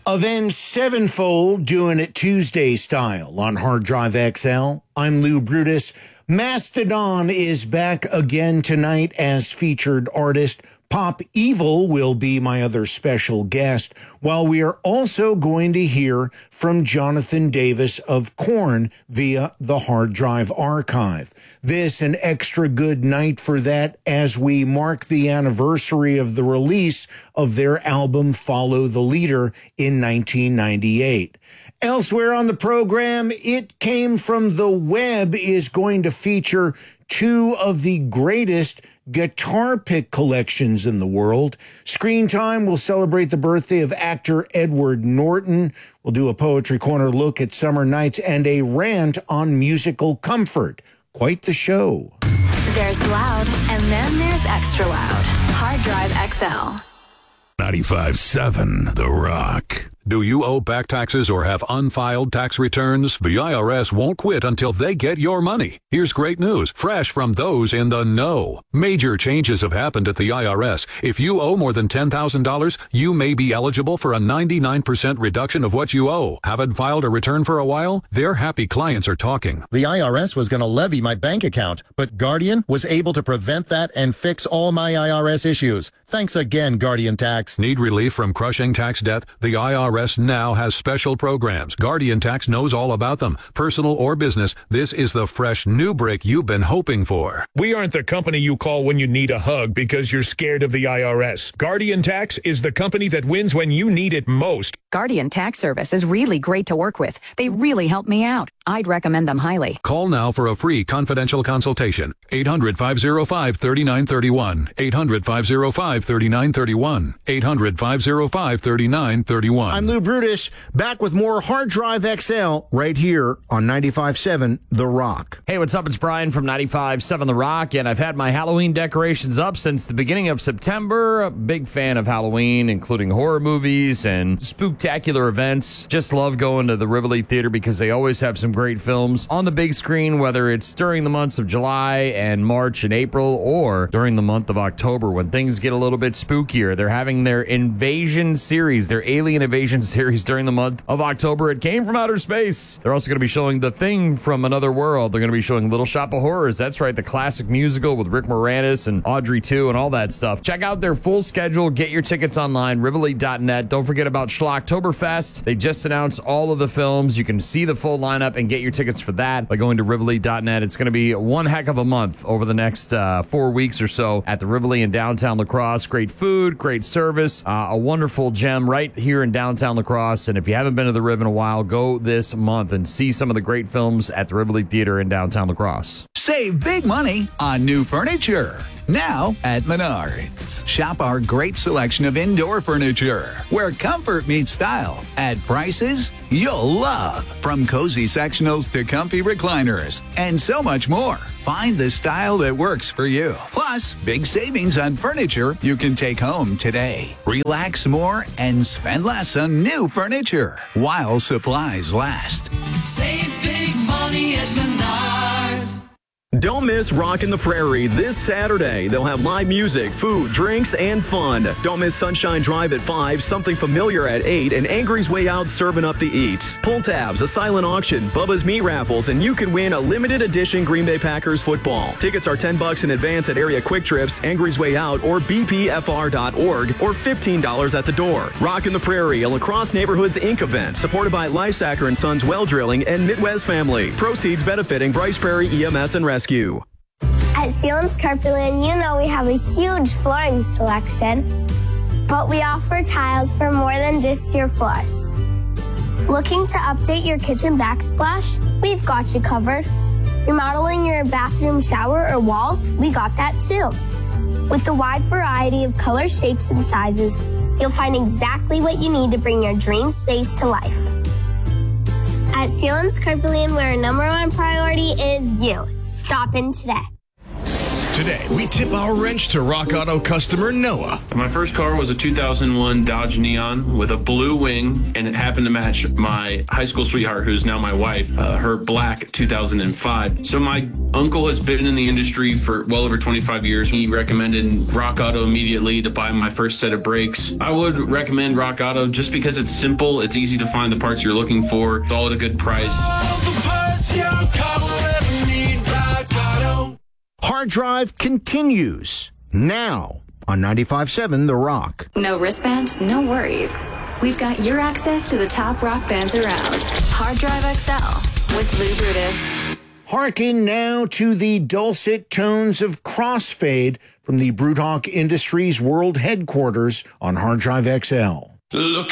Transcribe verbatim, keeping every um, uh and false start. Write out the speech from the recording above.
Avenged Sevenfold doing it Tuesday style on Hard Drive X L. I'm Lou Brutus. Mastodon is back again tonight as featured artist. Pop Evil will be my other special guest, while we are also going to hear from Jonathan Davis of Korn via the Hard Drive Archive. This an extra good night for that as we mark the anniversary of the release of their album Follow the Leader in nineteen ninety-eight. Elsewhere on the program, It Came From the Web is going to feature two of the greatest guitar pick collections in the world. Screen Time will celebrate the birthday of actor Edward Norton. We'll do a Poetry Corner look at summer nights and a rant on musical comfort. Quite the show. There's loud, and then there's extra loud. Hard Drive X L. ninety-five seven The Rock. Do you owe back taxes or have unfiled tax returns? The I R S won't quit until they get your money. Here's great news, fresh from those in the know. Major changes have happened at the I R S. If you owe more than ten thousand dollars, you may be eligible for a ninety-nine percent reduction of what you owe. Haven't filed a return for a while? Their happy clients are talking. The I R S was going to levy my bank account, but Guardian was able to prevent that and fix all my I R S issues. Thanks again, Guardian Tax. Need relief from crushing tax debt? The I R S now has special programs. Guardian Tax knows all about them. Personal or business, this is the fresh new break you've been hoping for. We aren't the company you call when you need a hug because you're scared of the I R S. Guardian Tax is the company that wins when you need it most. Guardian Tax Service is really great to work with. They really helped me out. I'd recommend them highly. Call now for a free confidential consultation. eight hundred, five oh five, three nine three one. eight hundred, five oh five, three nine three one. eight hundred, five oh five, three nine three one. I'm Lou Brutus, back with more Hard Drive X L right here on ninety-five seven The Rock. Hey, what's up? It's Brian from ninety-five seven The Rock, and I've had my Halloween decorations up since the beginning of September. A big fan of Halloween, including horror movies and spooktacular events. Just love going to the Rivoli Theater because they always have some great films on the big screen, whether it's during the months of July and March and April or during the month of October when things get a little bit spookier. They're having their Invasion series, their Alien Invasion series during the month of October. It Came From Outer Space. They're also going to be showing The Thing from Another World. They're going to be showing Little Shop of Horrors. That's right, the classic musical with Rick Moranis and Audrey two and all that stuff. Check out their full schedule. Get your tickets online, Rivoli dot net. Don't forget about Schlocktoberfest. They just announced all of the films. You can see the full lineup and get your tickets for that by going to Rivoli dot net. It's going to be one heck of a month over the next uh, four weeks or so at the Rivoli in downtown La Crosse. Great food, great service, uh, a wonderful gem right here in downtown La Crosse. And if you haven't been to the Riv in a while, go this month and see some of the great films at the Rivoli Theater in downtown La Crosse. Save big money on new furniture. Now at Menards. Shop our great selection of indoor furniture, where comfort meets style, at prices you'll love. From cozy sectionals to comfy recliners, and so much more. Find the style that works for you. Plus, big savings on furniture you can take home today. Relax more and spend less on new furniture while supplies last. Save big money at Menards. Don't miss Rockin' the Prairie this Saturday. They'll have live music, food, drinks, and fun. Don't miss Sunshine Drive at five, Something Familiar at eight, and Angry's Way Out serving up the eats. Pull tabs, a silent auction, Bubba's Meat Raffles, and you can win a limited edition Green Bay Packers football. Tickets are ten bucks in advance at Area Quick Trips, Angry's Way Out, or B P F R dot org, or fifteen dollars at the door. Rockin' the Prairie, a La Crosse Neighborhoods Incorporated event, supported by Lysacker and Sons Well Drilling and Midwest Family. Proceeds benefiting Bryce Prairie E M S and Rescue. At Sealands Carpetland, you know we have a huge flooring selection, but we offer tiles for more than just your floors. Looking to update your kitchen backsplash? We've got you covered. Remodeling your bathroom shower or walls? We got that too. With the wide variety of colors, shapes, and sizes, you'll find exactly what you need to bring your dream space to life. At Sealands Carpetland, where our number one priority is you. Stop in today. Today, we tip our wrench to Rock Auto customer Noah. My first car was a two thousand one Dodge Neon with a blue wing, and it happened to match my high school sweetheart, who's now my wife, uh, her black two thousand five. So my uncle has been in the industry for well over twenty-five years. He recommended Rock Auto immediately to buy my first set of brakes. I would recommend Rock Auto just because it's simple, it's easy to find the parts you're looking for, it's all at a good price. Hard Drive continues now on ninety-five point seven The Rock. No wristband? No worries. We've got your access to the top rock bands around. Hard Drive X L with Lou Brutus. Hearken now to the dulcet tones of Crossfade from the Brewtalk Industries World Headquarters on Hard Drive X L. Look